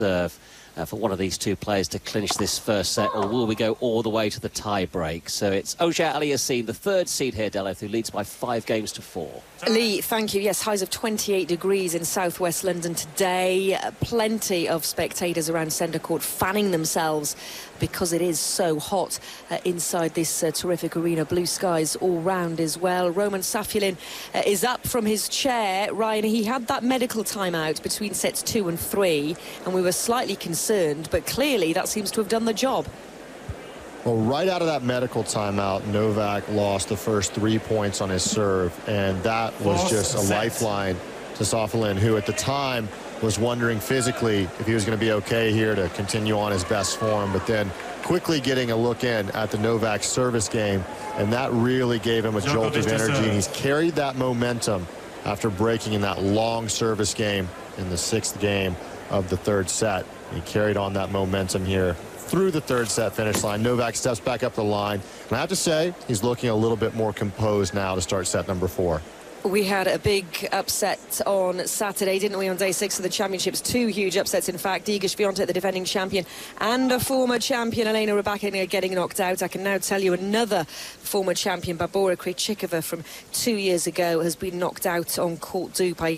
serve for one of these two players to clinch this first set, or will we go all the way to the tie break? So it's Auger Aliassime, the third seed here, Deleth, who leads by 5 games to 4. Lee, thank you. Yes, highs of 28 degrees in southwest London today. Plenty of spectators around centre court fanning themselves because it is so hot inside this terrific arena. Blue skies all round as well. Roman Safulin is up from his chair. Ryan, he had that medical timeout between sets 2 and 3, and we were slightly concerned, but clearly that seems to have done the job. Well, right out of that medical timeout, Novak lost the first 3 points on his serve, and that was just a lifeline to Safulin, who at the time was wondering physically if he was going to be okay here to continue on his best form, but then quickly getting a look in at the Novak service game, and that really gave him a jolt of energy, and he's carried that momentum after breaking in that long service game in the 6th game of the 3rd set. He carried on that momentum here through the 3rd set finish line. Novak steps back up the line, and I have to say he's looking a little bit more composed now to start set number 4. We had a big upset on Saturday, didn't we, on day 6 of the championships? 2 huge upsets, in fact. Iga Swiatek, the defending champion, and a former champion, Elena Rybakina, getting knocked out. I can now tell you another former champion, Barbora Krejcikova, from 2 years ago, has been knocked out on court two by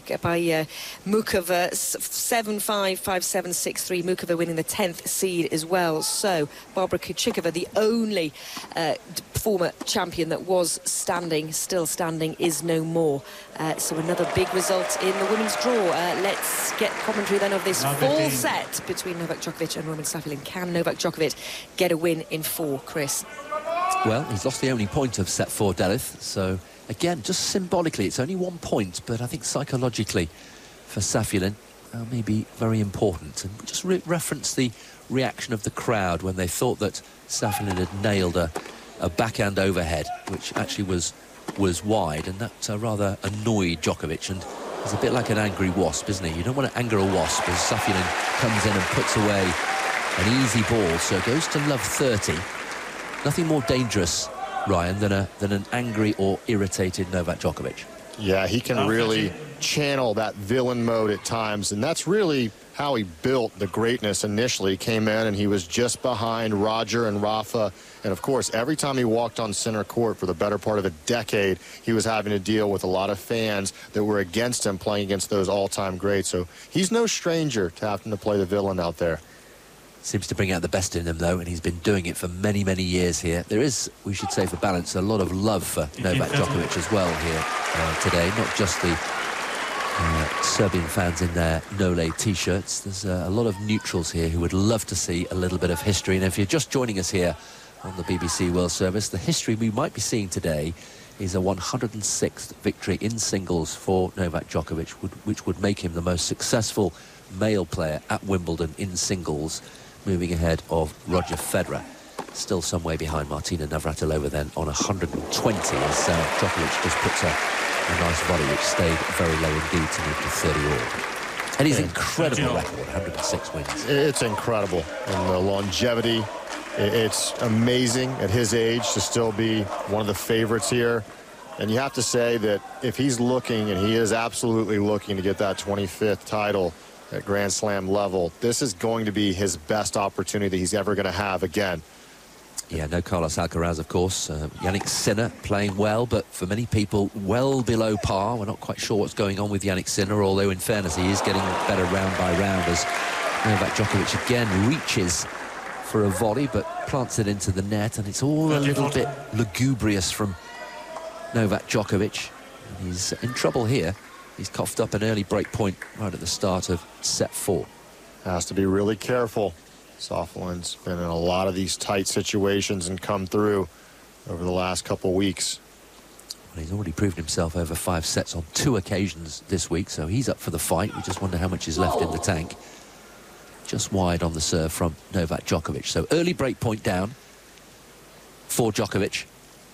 Mukova, 7-5, 5-7, 6-3. Mukova winning the 10th seed as well. So Barbora Krejcikova, the only former champion that was standing, still standing, is no more. So another big result in the women's draw. Let's get commentary then of this full set between Novak Djokovic and Roman Safulin. Can Novak Djokovic get a win in 4, Chris? Well, he's lost the only point of set 4, Deleth. So again, just symbolically, it's only 1 point, but I think psychologically for Safulin may be very important. And just reference the reaction of the crowd when they thought that Safulin had nailed a backhand overhead, which actually was wide, and that rather annoyed Djokovic, and he's a bit like an angry wasp, isn't he? You don't want to anger a wasp, as Safulin comes in and puts away an easy ball, so it goes to love 30. Nothing more dangerous, Ryan, than an angry or irritated Novak Djokovic. Yeah, he can really channel that villain mode at times, and that's really how he built the greatness initially. He came in and he was just behind Roger and Rafa, and of course every time he walked on center court for the better part of a decade, he was having to deal with a lot of fans that were against him, playing against those all-time greats. So he's no stranger to having to play the villain out there. Seems to bring out the best in him, though, and he's been doing it for many, many years here. There is, we should say for balance, a lot of love for Novak Djokovic as well here today, not just the Serbian fans in their Nole T-shirts. There's a lot of neutrals here who would love to see a little bit of history. And if you're just joining us here on the BBC World Service, the history we might be seeing today is a 106th victory in singles for Novak Djokovic, which would make him the most successful male player at Wimbledon in singles, moving ahead of Roger Federer. Still some way behind Martina Navratilova then on 120, as Djokovic just puts a nice volley which stayed very low indeed to move to 30 all. And his incredible record, 106 wins. It's incredible, and the longevity, it's amazing at his age to still be one of the favorites here. And you have to say that if he's looking, and he is absolutely looking to get that 25th title at Grand Slam level, this is going to be his best opportunity that he's ever going to have again. Yeah, no Carlos Alcaraz, of course. Jannik Sinner playing well, but for many people, well below par. We're not quite sure what's going on with Jannik Sinner, although in fairness, he is getting better round by round as Novak Djokovic again reaches for a volley, but plants it into the net, and it's all a little bit lugubrious from Novak Djokovic. He's in trouble here. He's coughed up an early break point right at the start of set 4. Has to be really careful. Safulin's been in a lot of these tight situations and come through over the last couple of weeks. Well, he's already proved himself over 5 sets on 2 occasions this week, so he's up for the fight. We just wonder how much is left in the tank. Just wide on the serve from Novak Djokovic. So early break point down for Djokovic.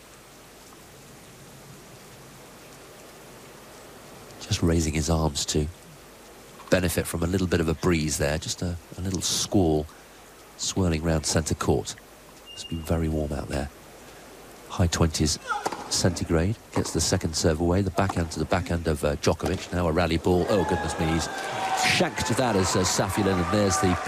Just raising his arms to benefit from a little bit of a breeze there. Just a little squall swirling round centre court. It's been very warm out there. High 20s centigrade. Gets the second serve away. The backhand to the backhand of Djokovic. Now a rally ball. Oh, goodness me. He's shanked that as Safiullin, and there's the